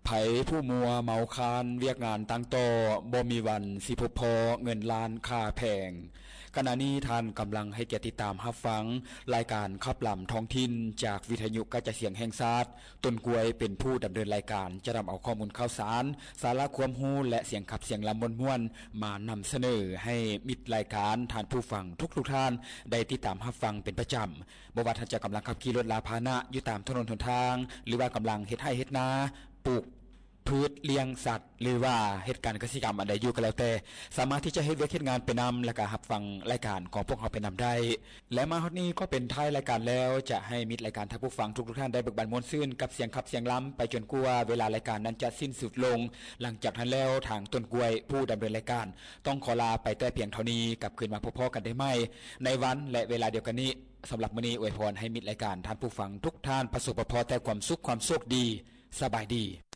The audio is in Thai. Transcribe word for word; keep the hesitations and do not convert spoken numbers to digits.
ไผผู้มัวเมาคานเวียกงานตั้งโตบ่มีวันสิพบพอเงินล้านค่าแพงขณะนี้ท่านกำลังให้เกียรติตามรับฟังรายการขับลำท้องถิ่นจากวิทยุกระจายเสียงแห่งชาติต้นกล้วยเป็นผู้ดำเนินรายการจะนำเอาข้อมูลข่าวสารสาระความรู้และเสียงขับเสียงลำม่วนๆมานำเสนอให้มิตรรายการท่านผู้ฟังทุกๆท่านได้ติดตามรับฟังเป็นประจำบ่ว่าท่านจะกำลังขับขี่รถลาพาหนะอยู่ตามถนนหนทางหรือว่ากำลังเฮ็ดไร่เฮ็ดนาปลูกพืชเลี้ยงสัตว์หรือว่าเหตุการณ์เกษตรกรรมอันใดอยู่ก็แล้วแต่สามารถที่จะเฮ็ดเวียกเฮ็ดงานไปนำและก็รับฟังรายการของพวกเราไปนำได้และมาฮอดนี้ก็เป็นท้ายรายการแล้วจะให้มิตรรายการท่านผู้ฟังทุกๆท่านได้เบิกบานม่วนซื่นกับเสียงขับเสียงล้ำไปจนกว่าเวลารายการนั้นจะสิ้นสุดลงหลังจากนั้นแล้วทางต้นกล้วยผู้ดำเนินรายการต้องขอลาไปแต่เพียงเท่านี้กลับคืนมาพบพอกันได้ใหม่ในวันและเวลาเดียวกันนี้สำหรับมื้อนี้อวยพรให้มิตรรายการท่านผู้ฟังทุกท่านประสบพบแต่ความสุขความโชคดีสบายดี